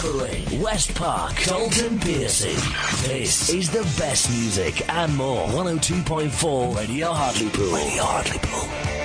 Piffering, West Park, Dalton Piercy. This is the best music and more. 102.4 Radio Hartlepool. Radio Hartlepool.